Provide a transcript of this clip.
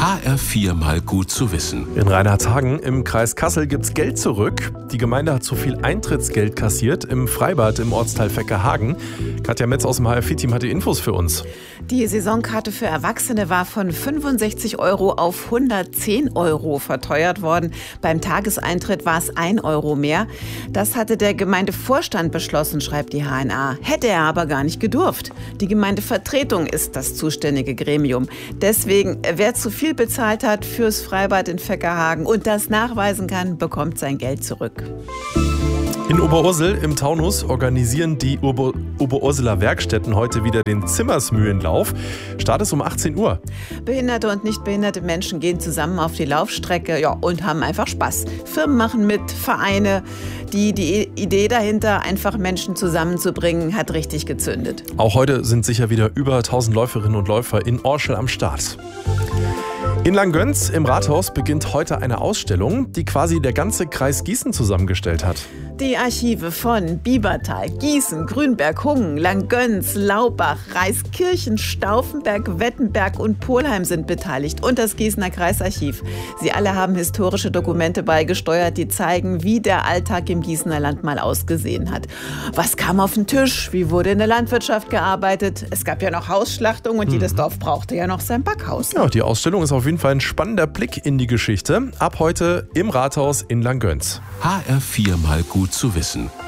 HR4 mal gut zu wissen. In Reinhardshagen im Kreis Kassel gibt's Geld zurück. Die Gemeinde hat zu viel Eintrittsgeld kassiert im Freibad im Ortsteil Veckerhagen. Katja Metz aus dem HR4-Team hat die Infos für uns. Die Saisonkarte für Erwachsene war von 65 € auf 110 € verteuert worden. Beim Tageseintritt war es 1 € mehr. Das hatte der Gemeindevorstand beschlossen, schreibt die HNA. Hätte er aber gar nicht gedurft. Die Gemeindevertretung ist das zuständige Gremium. Deswegen, wer zu viel bezahlt hat fürs Freibad in Veckerhagen und das nachweisen kann, bekommt sein Geld zurück. In Oberursel im Taunus organisieren die Oberurseler Werkstätten heute wieder den Zimmersmühlenlauf. Start ist um 18 Uhr. Behinderte und nicht behinderte Menschen gehen zusammen auf die Laufstrecke und haben einfach Spaß. Firmen machen mit, Vereine. Die Idee dahinter, einfach Menschen zusammenzubringen, hat richtig gezündet. Auch heute sind sicher wieder über 1000 Läuferinnen und Läufer in Orschel am Start. In Langgöns im Rathaus beginnt heute eine Ausstellung, die quasi der ganze Kreis Gießen zusammengestellt hat. Die Archive von Biebertal, Gießen, Grünberg, Hungen, Langgöns, Laubach, Reiskirchen, Stauffenberg, Wettenberg und Polheim sind beteiligt und das Gießener Kreisarchiv. Sie alle haben historische Dokumente beigesteuert, die zeigen, wie der Alltag im Gießener Land mal ausgesehen hat. Was kam auf den Tisch? Wie wurde in der Landwirtschaft gearbeitet? Es gab ja noch Hausschlachtung und jedes Dorf brauchte ja noch sein Backhaus. Ja, die Ausstellung ist auf jeden Fall ein spannender Blick in die Geschichte. Ab heute im Rathaus in Langgöns. HR4 mal gut zu wissen.